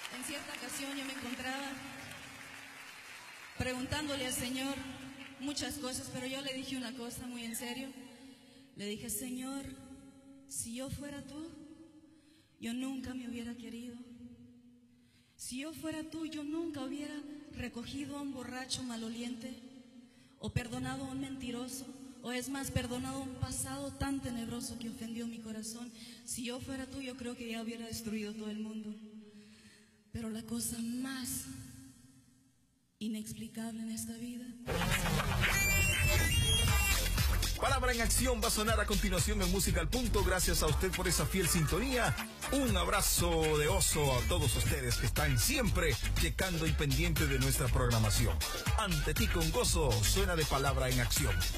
En cierta ocasión yo me encontraba preguntándole al Señor muchas cosas, pero yo le dije una cosa muy en serio. Le dije: Señor, si yo fuera tú, yo nunca me hubiera querido. Si yo fuera tú, yo nunca hubiera recogido a un borracho maloliente, o perdonado a un mentiroso, o es más, perdonado un pasado tan tenebroso que ofendió mi corazón. Si yo fuera tú, yo creo que ya hubiera destruido todo el mundo. Pero la cosa más inexplicable en esta vida. Palabra en Acción va a sonar a continuación en Música al Punto. Gracias a usted por esa fiel sintonía. Un abrazo de oso a todos ustedes que están siempre checando y pendientes de nuestra programación. Ante ti con gozo suena de Palabra en Acción.